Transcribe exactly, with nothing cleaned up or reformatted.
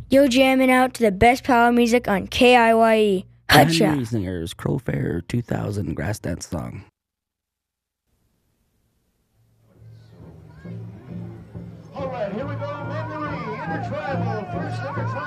You're jamming out to the best power music on K I Y E. Hutcha! Henry Singer's Crow Fair two thousand Grass Dance Song. All right, here we go. Memory, Intertribal, first Intertribal.